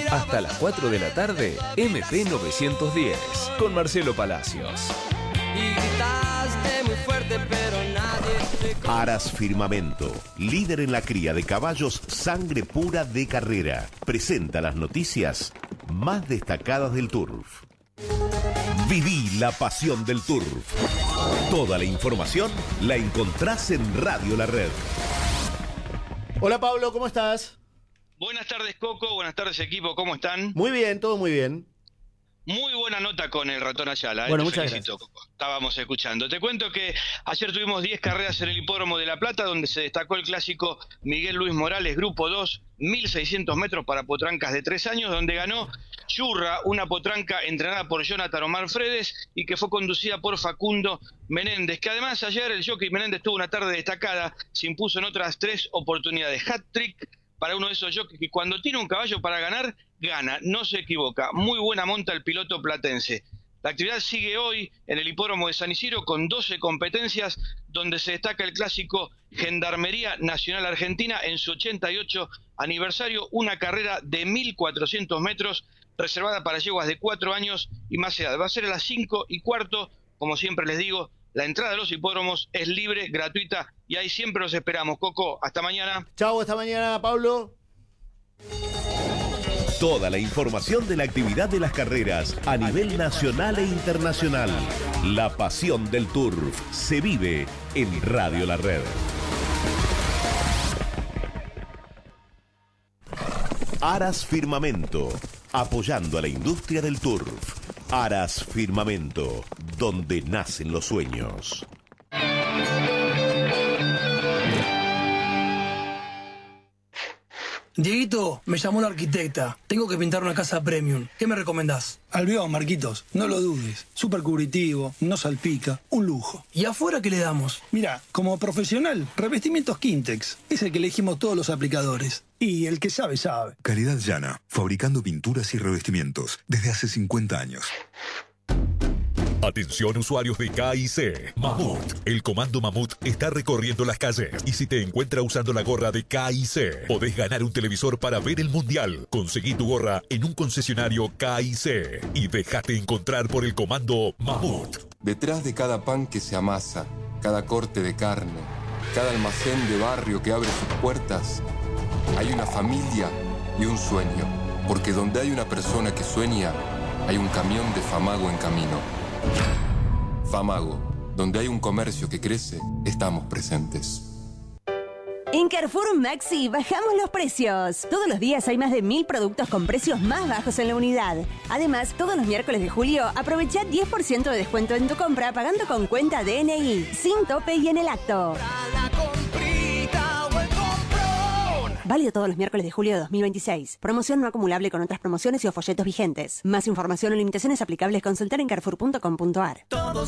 Hasta las 4 de la tarde, MP 910, con Marcelo Palacios. Y gritaste muy fuerte, pero nadie te... Aras Firmamento, líder en la cría de caballos sangre pura de carrera, presenta las noticias más destacadas del turf. Viví la pasión del turf. Toda la información la encontrás en Radio La Red. Hola Pablo, ¿cómo estás? Buenas tardes Coco, buenas tardes equipo, ¿cómo están? Muy bien, todo muy bien. Muy buena nota con el ratón Ayala. Bueno, Te muchas felicito, gracias. Coco. Estábamos escuchando. Te cuento que ayer tuvimos 10 carreras en el Hipódromo de La Plata, donde se destacó el clásico Miguel Luis Morales, Grupo 2, 1.600 metros para potrancas de 3 años, donde ganó Yurra, una potranca entrenada por Jonathan Omar Fredes y que fue conducida por Facundo Menéndez, que además ayer el jockey Menéndez tuvo una tarde destacada, se impuso en otras 3 oportunidades. Hat-trick para uno de esos jockeys que cuando tiene un caballo para ganar, gana, no se equivoca. Muy buena monta el piloto platense. La actividad sigue hoy en el Hipódromo de San Isidro con 12 competencias, donde se destaca el clásico Gendarmería Nacional Argentina en su 88 aniversario, una carrera de 1.400 metros reservada para yeguas de 4 años y más edad. Va a ser a las 5:15, como siempre les digo. La entrada de los hipódromos es libre, gratuita y ahí siempre los esperamos. Coco, hasta mañana. Chau, hasta mañana, Pablo. Toda la información de la actividad de las carreras a nivel nacional e internacional. La pasión del turf se vive en Radio La Red. Aras Firmamento, apoyando a la industria del turf. Aras Firmamento, donde nacen los sueños. Dieguito, me llamó la arquitecta. Tengo que pintar una casa premium. ¿Qué me recomendás? Albión, Marquitos, no lo dudes. Súper cubritivo, no salpica, un lujo. ¿Y afuera qué le damos? Mira, como profesional, revestimientos Quintex. Es el que elegimos todos los aplicadores. Y el que sabe, sabe. Calidad llana, fabricando pinturas y revestimientos desde hace 50 años. Atención usuarios de KIC. Mamut. El comando Mamut está recorriendo las calles y si te encuentra usando la gorra de KIC, podés ganar un televisor para ver el mundial. Conseguí tu gorra en un concesionario KIC y déjate encontrar por el comando Mamut. Detrás de cada pan que se amasa, cada corte de carne, cada almacén de barrio que abre sus puertas, hay una familia y un sueño. Porque donde hay una persona que sueña, hay un camión de Famago en camino. Famago, donde hay un comercio que crece, estamos presentes. En Carrefour Maxi bajamos los precios. Todos los días hay más de 1.000 productos con precios más bajos en la unidad. Además, todos los miércoles de julio aprovecha 10% de descuento en tu compra pagando con cuenta DNI, sin tope y en el acto. Válido todos los miércoles de julio de 2026. Promoción no acumulable con otras promociones y o folletos vigentes. Más información o limitaciones aplicables consultar en carrefour.com.ar. Todos